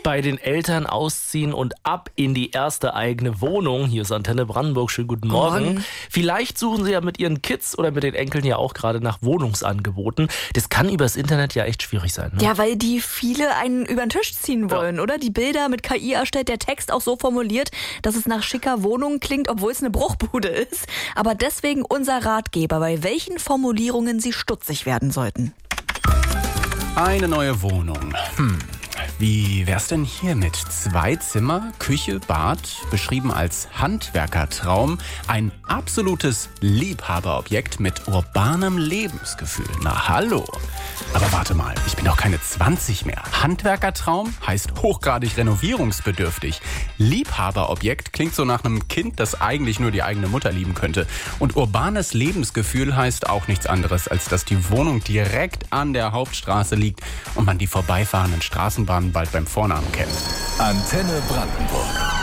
bei den Eltern ausziehen und ab in die erste eigene Wohnung. Hier ist Antenne Brandenburg. Schönen guten Morgen. Vielleicht suchen Sie ja mit Ihren Kids oder mit den Enkeln ja auch gerade nach Wohnungsangeboten. Das kann übers Internet ja echt schwierig sein. Ne? Ja, weil die viele einen über den Tisch ziehen wollen, oder? Die Bilder mit KI erstellt, der Text auch so formuliert, dass es nach schicker Wohnung klingt, obwohl es eine Bruchbude ist. Aber deswegen unser Ratgeber, bei welchen Formulierungen Sie stutzig werden sollten. Eine neue Wohnung. Wie wär's denn hier mit 2 Zimmer, Küche, Bad, beschrieben als Handwerkertraum, ein absolutes Liebhaberobjekt mit urbanem Lebensgefühl. Na hallo. Aber warte mal, ich bin doch keine 20 mehr. Handwerkertraum heißt hochgradig renovierungsbedürftig. Liebhaberobjekt klingt so nach einem Kind, das eigentlich nur die eigene Mutter lieben könnte. Und urbanes Lebensgefühl heißt auch nichts anderes, als dass die Wohnung direkt an der Hauptstraße liegt und man die vorbeifahrenden Straßenbahnen bald beim Vornamen kennt. Antenne Brandenburg.